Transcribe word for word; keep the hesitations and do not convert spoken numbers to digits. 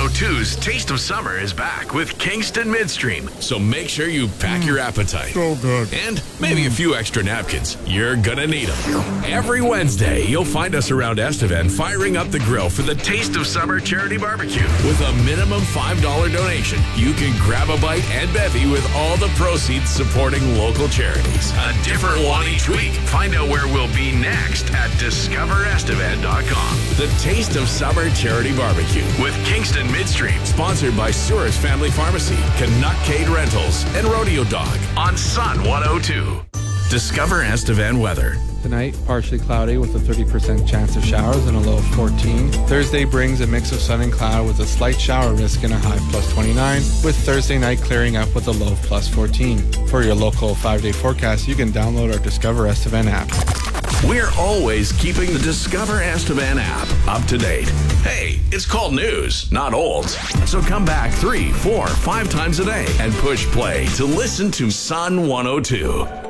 oh two's Taste of Summer is back with Kingston Midstream. So make sure you pack mm. your appetite. So good. And maybe mm. a few extra napkins. You're gonna need them. Every Wednesday, you'll find us around Estevan firing up the grill for the Taste of Summer charity barbecue. With a minimum five dollars donation, you can grab a bite and bevy with all the proceeds supporting local charities. A different one each week. Find out where we'll be next at discover estevan dot com. The Taste of Summer charity barbecue with Kingston Midstream, sponsored by Sears Family Pharmacy, Canuckade Rentals, and Rodeo Dog on Sun one oh two. Discover Estevan weather. Tonight, partially cloudy with a thirty percent chance of showers and a low of fourteen. Thursday brings a mix of sun and cloud with a slight shower risk and a high plus twenty-nine, with Thursday night clearing up with a low of plus fourteen. For your local five-day forecast, you can download our Discover Estevan app. We're always keeping the Discover Estevan app up to date. Hey, it's called news, not old. So come back three, four, five times a day and push play to listen to Sun one oh two.